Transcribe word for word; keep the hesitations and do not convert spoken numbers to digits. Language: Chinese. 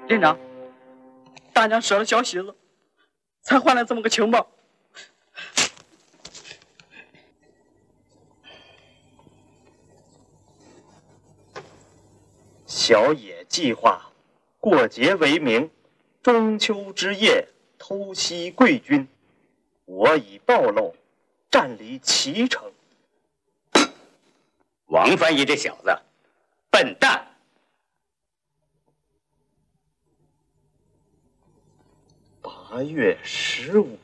连长，大娘失了小喜子，才换来这么个情报。 小野计划过节为名，中秋之夜偷袭贵军，我已暴露，占领齐城。 王翻译这小子，笨蛋！ 八月十五